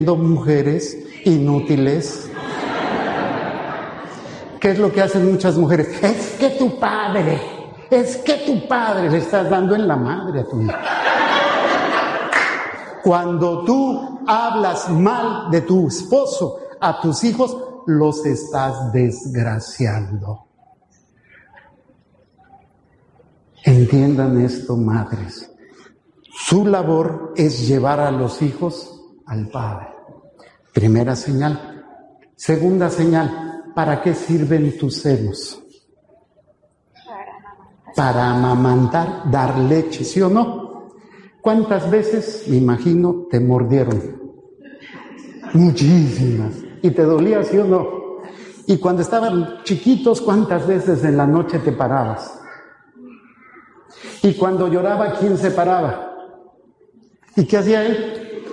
mujeres inútiles. ¿Qué es lo que hacen muchas mujeres? Es que tu padre le estás dando en la madre a tu hijo. Cuando tú hablas mal de tu esposo a tus hijos, los estás desgraciando. Entiendan esto, madres. Su labor es llevar a los hijos al Padre. Primera señal. Segunda señal, ¿para qué sirven tus senos? Para amamantar, dar leche, ¿sí o no? ¿Cuántas veces, me imagino, te mordieron? Muchísimas. ¿Y te dolía, sí o no? Y cuando estaban chiquitos, ¿cuántas veces en la noche te parabas? Y cuando lloraba, ¿quién se paraba? ¿Y qué hacía él?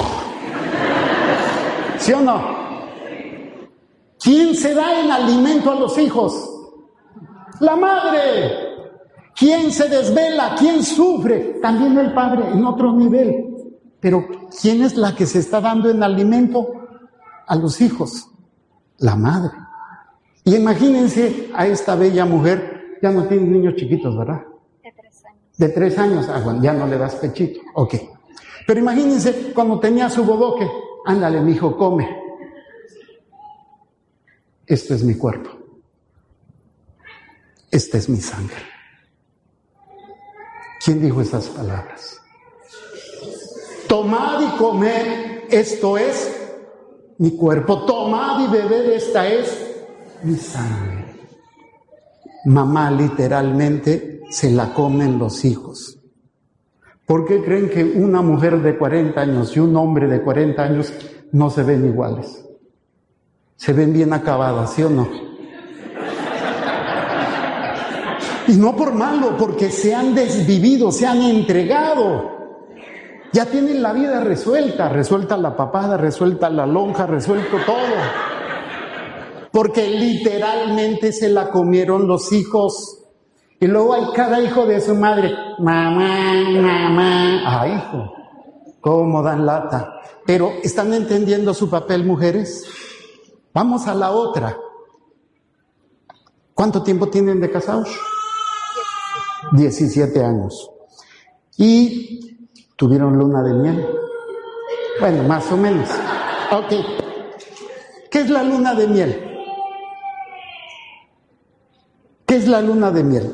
¿Sí o no? ¿Quién se da en alimento a los hijos? La madre. ¿Quién se desvela? ¿Quién sufre? También el padre, en otro nivel. Pero ¿quién es la que se está dando en alimento a los hijos? La madre. Y imagínense a esta bella mujer, ya no tiene niños chiquitos, ¿verdad? De 3 años. Ah, bueno, ya no le das pechito. Ok. Pero imagínense cuando tenía su bodoque. Ándale, mijo, come. Esto es mi cuerpo. Esta es mi sangre. ¿Quién dijo esas palabras? Tomad y comed, esto es mi cuerpo. Tomad y bebed, esta es mi sangre. Mamá literalmente se la comen los hijos. ¿Por qué creen que una mujer de 40 años y un hombre de 40 años no se ven iguales? Se ven bien acabadas, ¿sí o no? Y no por malo, porque se han desvivido, se han entregado. Ya tienen la vida resuelta la papada, resuelta la lonja, resuelto todo. Porque literalmente se la comieron los hijos. Y luego hay cada hijo de su madre. Mamá, mamá. Ah, hijo, cómo dan lata. Pero, ¿están entendiendo su papel, mujeres? Vamos a la otra. ¿Cuánto tiempo tienen de casados? 17 años. Y tuvieron luna de miel. Bueno, más o menos. Ok. ¿Qué es la luna de miel? ¿Qué es la luna de miel?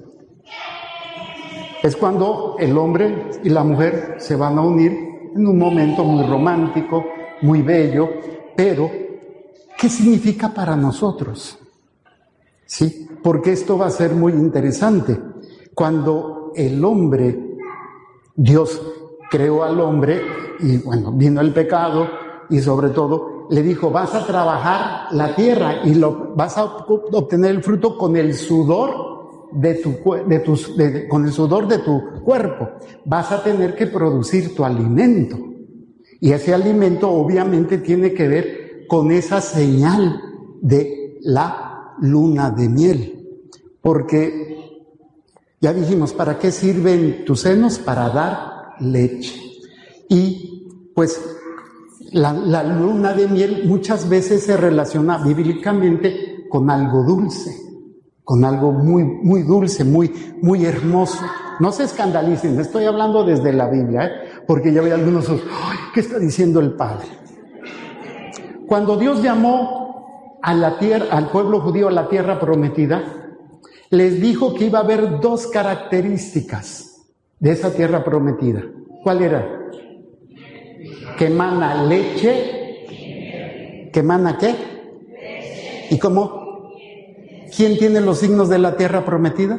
Es cuando el hombre y la mujer se van a unir en un momento muy romántico, muy bello, pero ¿qué significa para nosotros? ¿Sí? Porque esto va a ser muy interesante. Cuando el hombre, Dios creó al hombre y bueno, vino el pecado y sobre todo le dijo, vas a trabajar la tierra y vas a obtener el fruto con el sudor con el sudor de tu cuerpo. Vas a tener que producir tu alimento. Y ese alimento obviamente tiene que ver con esa señal de la luna de miel. Porque ya dijimos, ¿para qué sirven tus senos? Para dar leche. Y pues la luna de miel muchas veces se relaciona bíblicamente con algo dulce, con algo muy, muy dulce, muy, muy hermoso. No se escandalicen, estoy hablando desde la Biblia, porque ya veo algunos, ¡ay! ¿Qué está diciendo el Padre? Cuando Dios llamó a la tierra, al pueblo judío a la tierra prometida, les dijo que iba a haber 2 características de esa tierra prometida. ¿Cuál era? Que emana leche. ¿Que emana qué? ¿Y cómo? ¿Quién tiene los signos de la tierra prometida?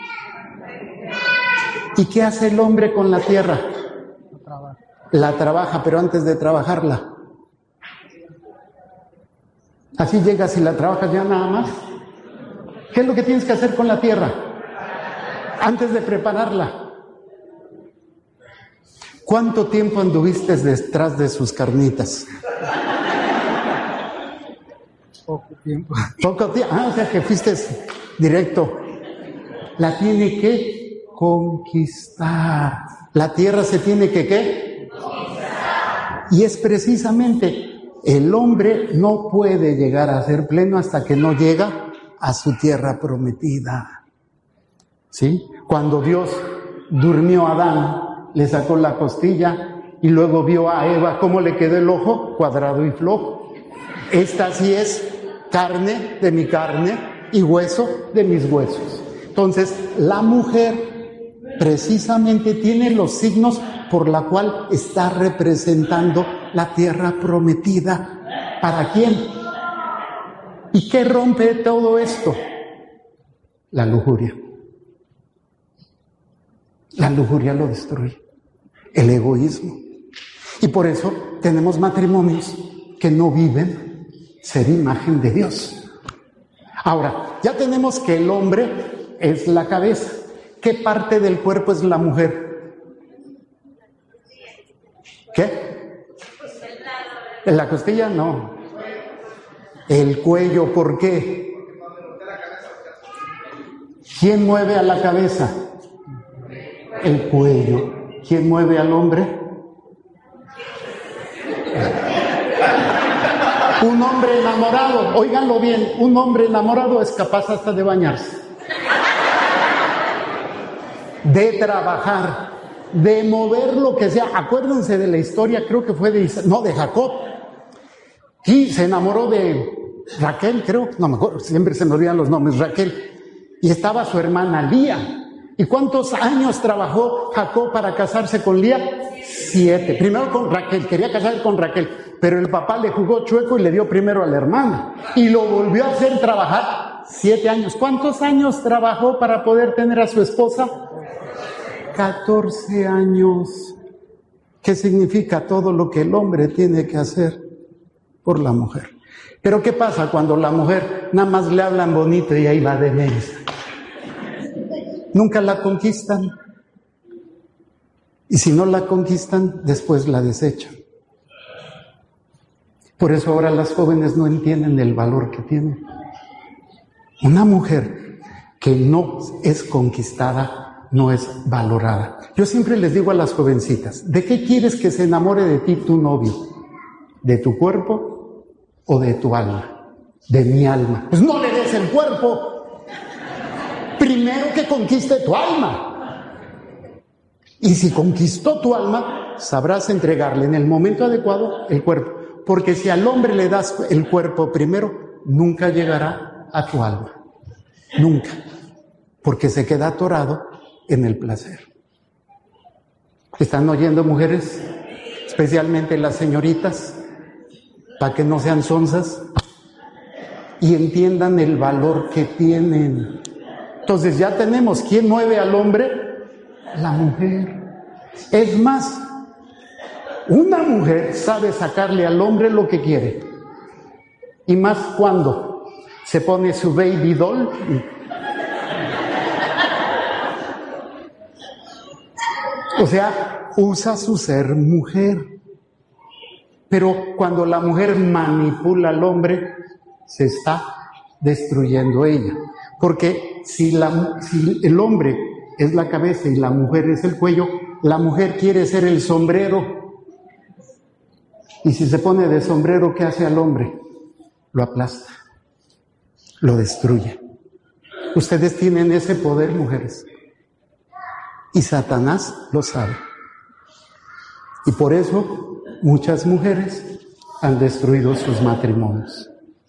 ¿Y qué hace el hombre con la tierra? La trabaja, pero antes de trabajarla. Así llegas y la trabajas ya nada más. ¿Qué es lo que tienes que hacer con la tierra? Antes de prepararla. ¿Cuánto tiempo anduviste detrás de sus carnitas? Poco tiempo. Poco tiempo. Ah, o sea que fuiste directo. La tiene que conquistar. La tierra se tiene que ¿qué? Conquistar. Y es precisamente el hombre no puede llegar a ser pleno hasta que no llega a su tierra prometida. ¿Sí? Cuando Dios durmió a Adán, le sacó la costilla y luego vio a Eva cómo le quedó el ojo, cuadrado y flojo. Esta sí es carne de mi carne y hueso de mis huesos. Entonces, la mujer precisamente tiene los signos por la cual está representando la tierra prometida. ¿Para quién? ¿Y qué rompe todo esto? La lujuria. La lujuria lo destruye. El egoísmo. Y por eso tenemos matrimonios que no viven ser imagen de Dios. Ahora, ya tenemos que el hombre es la cabeza. ¿Qué parte del cuerpo es la mujer? ¿Qué? ¿En la costilla? No. El cuello, ¿por qué? ¿Quién mueve a la cabeza? El cuello. ¿Quién mueve al hombre? Un hombre enamorado, óiganlo bien, un hombre enamorado es capaz hasta de bañarse, de trabajar, de mover lo que sea. Acuérdense de la historia, creo que fue de Jacob. Y se enamoró de Raquel, creo, no me acuerdo, siempre se me olvidan los nombres, Raquel. Y estaba su hermana Lía. ¿Y cuántos años trabajó Jacob para casarse con Lía? 7. Primero con Raquel, quería casarse con Raquel, pero el papá le jugó chueco y le dio primero a la hermana. Y lo volvió a hacer trabajar 7 años. ¿Cuántos años trabajó para poder tener a su esposa? 14 años. ¿Qué significa todo lo que el hombre tiene que hacer por la mujer? Pero ¿qué pasa cuando la mujer nada más le hablan bonito y ahí va de mensa? Nunca la conquistan. Y si no la conquistan, después la desechan. Por eso ahora las jóvenes no entienden el valor que tienen. Una mujer que no es conquistada, no es valorada. Yo siempre les digo a las jovencitas, ¿de qué quieres que se enamore de ti tu novio? ¿De tu cuerpo o de tu alma? De mi alma. Pues no le des el cuerpo. Primero que conquiste tu alma. Y si conquistó tu alma, sabrás entregarle en el momento adecuado el cuerpo. Porque si al hombre le das el cuerpo primero, nunca llegará a tu alma. Nunca. Porque se queda atorado en el placer. ¿Están oyendo, mujeres? Especialmente las señoritas, para que no sean sonzas y entiendan el valor que tienen. Entonces ya tenemos, ¿quién mueve al hombre? La mujer. Es más, una mujer sabe sacarle al hombre lo que quiere. Y más cuando se pone su baby doll. O sea, usa su ser mujer. Pero cuando la mujer manipula al hombre, se está destruyendo ella. Porque si el hombre es la cabeza y la mujer es el cuello, la mujer quiere ser el sombrero. Y si se pone de sombrero, ¿qué hace al hombre? Lo aplasta, lo destruye. Ustedes tienen ese poder, mujeres. Y Satanás lo sabe. Y por eso muchas mujeres han destruido sus matrimonios.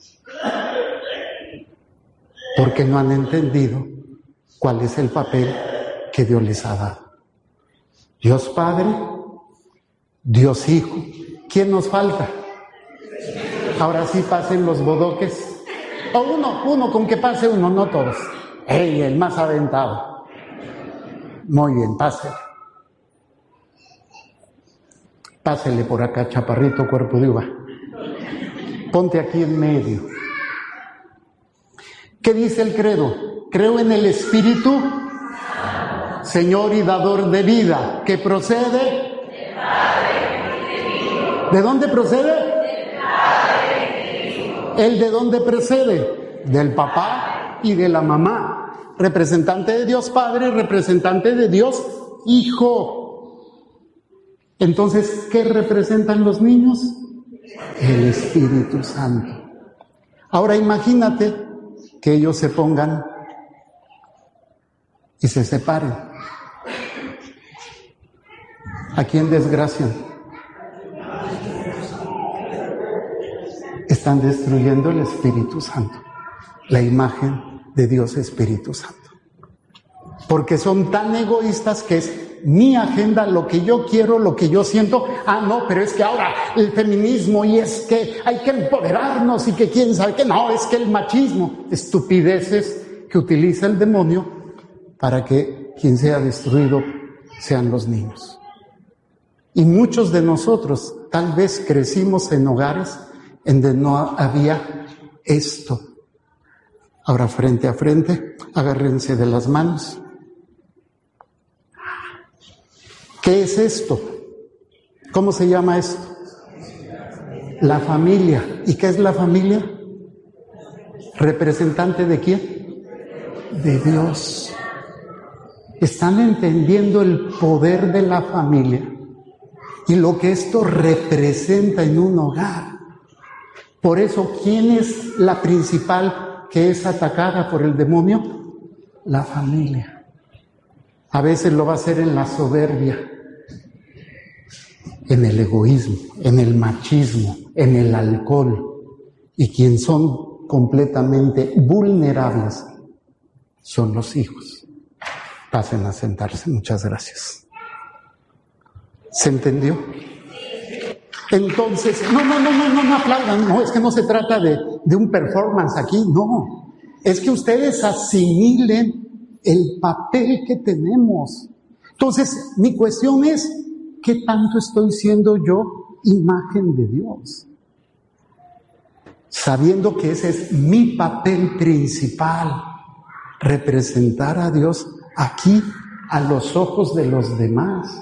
Porque no han entendido cuál es el papel que Dios les ha dado. Dios Padre, Dios Hijo. ¿Quién nos falta? Ahora sí pasen los bodoques. O uno, con que pase uno, no todos. ¡Ey, el más aventado! Muy bien, pásele. Pásele por acá, chaparrito, cuerpo de uva. Ponte aquí en medio. ¿Qué dice el credo? Creo en el Espíritu, Señor y dador de vida, que procede. ¿De dónde procede? ¿El de dónde procede? Del papá y de la mamá. Representante de Dios Padre, representante de Dios Hijo. Entonces, ¿qué representan los niños? El Espíritu Santo. Ahora imagínate que ellos se pongan y se separen. ¿A quién desgracian? Están destruyendo el Espíritu Santo, la imagen de Dios Espíritu Santo. Porque son tan egoístas que es mi agenda, lo que yo quiero, lo que yo siento. No, pero es que ahora el feminismo y es que hay que empoderarnos y que quién sabe que no, es que el machismo. Estupideces que utiliza el demonio para que quien sea destruido sean los niños. Y muchos de nosotros tal vez crecimos en hogares en donde no había esto. Ahora frente a frente, agárrense de las manos. ¿Qué es esto? ¿Cómo se llama esto? La familia. ¿Y qué es la familia? ¿Representante de quién? De Dios. ¿Están entendiendo el poder de la familia? Y lo que esto representa en un hogar. Por eso, ¿quién es la principal que es atacada por el demonio? La familia. A veces lo va a hacer en la soberbia, en el egoísmo, en el machismo, en el alcohol. Y quienes son completamente vulnerables son los hijos. Pasen a sentarse. Muchas gracias. ¿Se entendió? Entonces, no aplaudan, no, es que no se trata de un performance aquí, no. Es que ustedes asimilen el papel que tenemos. Entonces, mi cuestión es, ¿qué tanto estoy siendo yo imagen de Dios? Sabiendo que ese es mi papel principal, representar a Dios aquí a los ojos de los demás.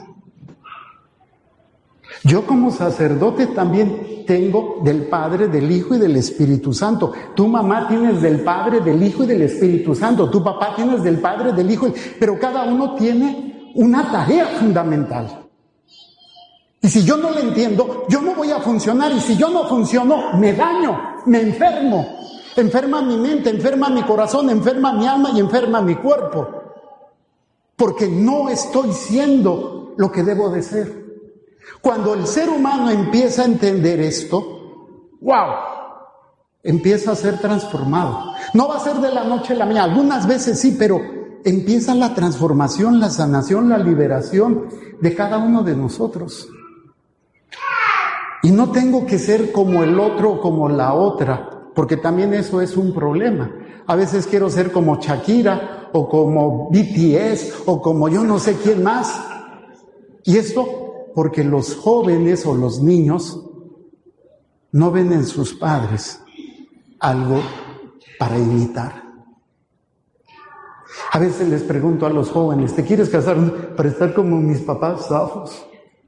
Yo como sacerdote también tengo del Padre, del Hijo y del Espíritu Santo. Tu mamá tienes del Padre, del Hijo y del Espíritu Santo. Tu papá tienes del Padre, del Hijo. Pero cada uno tiene una tarea fundamental. Y si yo no lo entiendo, yo no voy a funcionar. Y si yo no funciono, me daño, me enfermo. Enferma mi mente, enferma mi corazón, enferma mi alma y enferma mi cuerpo. Porque no estoy siendo lo que debo de ser. Cuando el ser humano empieza a entender esto, ¡wow!, empieza a ser transformado. No va a ser de la noche a la mañana, algunas veces sí, pero empieza la transformación, la sanación, la liberación de cada uno de nosotros. Y no tengo que ser como el otro o como la otra, porque también eso es un problema. A veces quiero ser como Shakira o como BTS o como yo no sé quién más. Y esto porque los jóvenes o los niños no ven en sus padres algo para imitar. A veces les pregunto a los jóvenes, ¿te quieres casar para estar como mis papás zafos?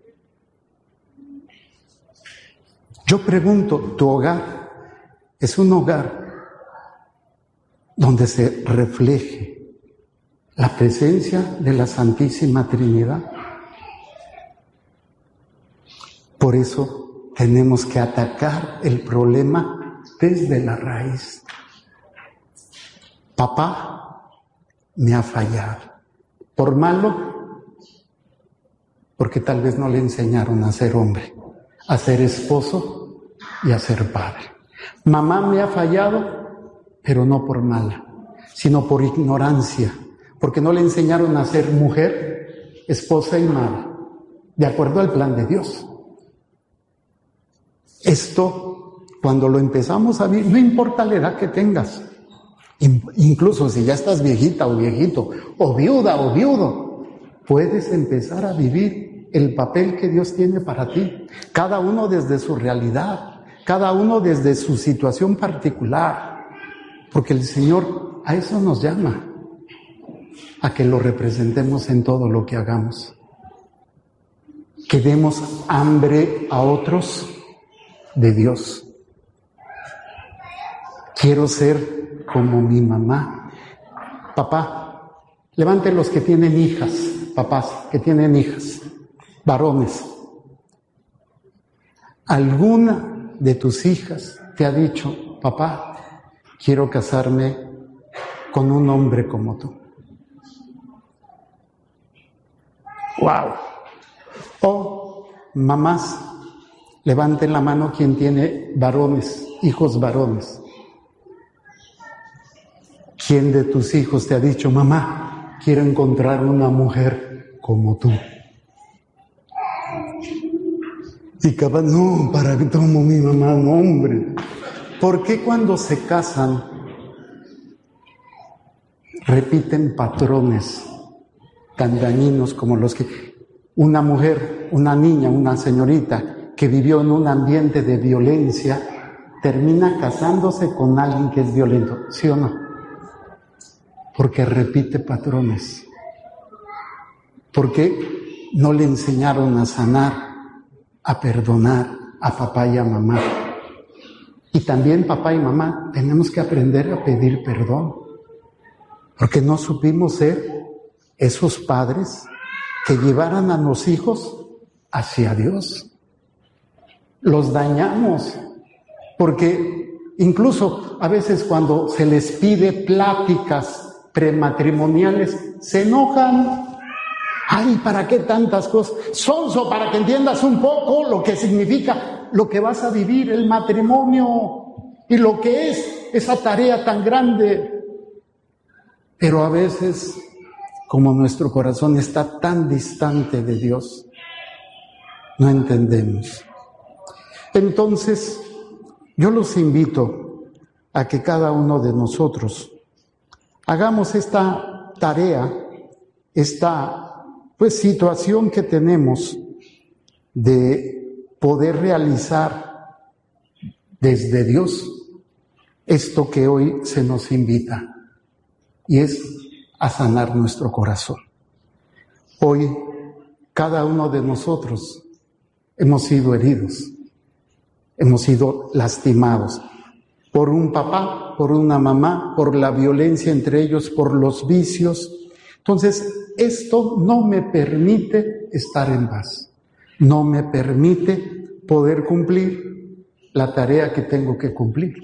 Yo pregunto, ¿tu hogar es un hogar donde se refleje la presencia de la Santísima Trinidad? Por eso tenemos que atacar el problema desde la raíz. Papá me ha fallado. ¿Por malo? Porque tal vez no le enseñaron a ser hombre, a ser esposo y a ser padre. Mamá me ha fallado, pero no por mala, sino por ignorancia, porque no le enseñaron a ser mujer, esposa y madre, de acuerdo al plan de Dios. Esto, cuando lo empezamos a vivir, no importa la edad que tengas, incluso si ya estás viejita o viejito, o viuda o viudo, puedes empezar a vivir el papel que Dios tiene para ti, cada uno desde su realidad, cada uno desde su situación particular, porque el Señor a eso nos llama, a que lo representemos en todo lo que hagamos, que demos hambre a otros de Dios. Quiero ser como mi mamá. Papá, levante los que tienen hijas, papás que tienen hijas, varones. ¿Alguna de tus hijas te ha dicho, papá, quiero casarme con un hombre como tú? ¡Wow! O mamás, levanten la mano quien tiene varones, hijos varones. ¿Quién de tus hijos te ha dicho, mamá, quiero encontrar una mujer como tú? Y capaz, no, ¿para qué tomo mi mamá? No, hombre. ¿Por qué cuando se casan repiten patrones tan dañinos como los que una mujer, una niña, una señorita que vivió en un ambiente de violencia termina casándose con alguien que es violento? ¿Sí o no? Porque repite patrones. Porque no le enseñaron a sanar, a perdonar a papá y a mamá. Y también papá y mamá tenemos que aprender a pedir perdón, porque no supimos ser esos padres que llevaran a los hijos hacia Dios. Los dañamos, porque incluso a veces cuando se les pide pláticas prematrimoniales, se enojan. Ay, ¿para qué tantas cosas? Sonso, para que entiendas un poco lo que significa, lo que vas a vivir, el matrimonio, y lo que es esa tarea tan grande. Pero a veces, como nuestro corazón está tan distante de Dios, no entendemos. Entonces, yo los invito a que cada uno de nosotros hagamos esta tarea, esta situación que tenemos de poder realizar desde Dios esto que hoy se nos invita, y es a sanar nuestro corazón. Hoy cada uno de nosotros hemos sido heridos, hemos sido lastimados por un papá, por una mamá, por la violencia entre ellos, por los vicios. Entonces, esto no me permite estar en paz, no me permite poder cumplir la tarea que tengo que cumplir.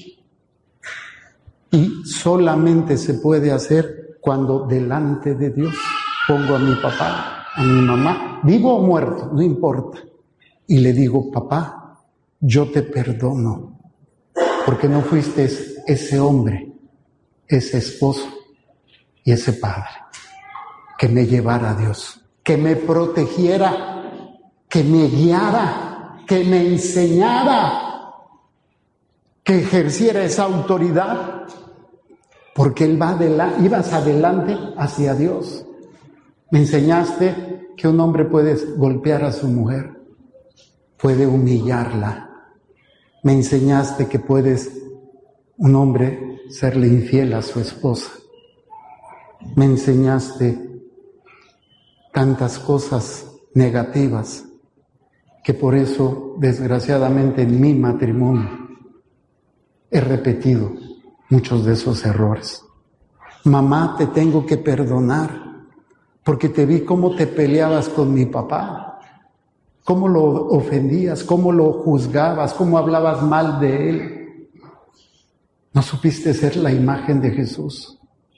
Y solamente se puede hacer cuando delante de Dios pongo a mi papá, a mi mamá, vivo o muerto, no importa, y le digo, papá, yo te perdono, porque no fuiste ese hombre, ese esposo y ese padre que me llevara a Dios, que me protegiera, que me guiara, que me enseñara, que ejerciera esa autoridad, porque ibas adelante hacia Dios. Me enseñaste que un hombre puede golpear a su mujer, puede humillarla. Me enseñaste que un hombre, serle infiel a su esposa. Me enseñaste tantas cosas negativas que por eso, desgraciadamente, en mi matrimonio he repetido muchos de esos errores. Mamá, te tengo que perdonar porque te vi cómo te peleabas con mi papá, cómo lo ofendías, cómo lo juzgabas, cómo hablabas mal de él. No supiste ser la imagen de Jesús.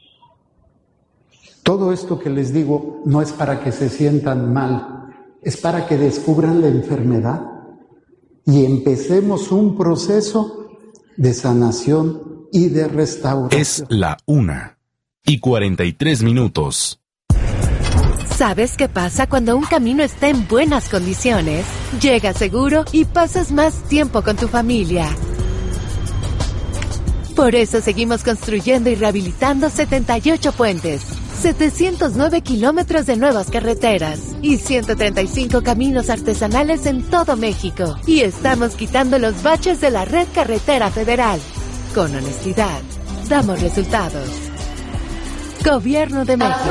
Todo esto que les digo no es para que se sientan mal, es para que descubran la enfermedad y empecemos un proceso de sanación y de restauración. Es la 1:43. ¿Sabes qué pasa cuando un camino está en buenas condiciones? Llegas seguro y pasas más tiempo con tu familia. Por eso seguimos construyendo y rehabilitando 78 puentes, 709 kilómetros de nuevas carreteras y 135 caminos artesanales en todo México. Y estamos quitando los baches de la red carretera federal. Con honestidad, damos resultados. Gobierno de México.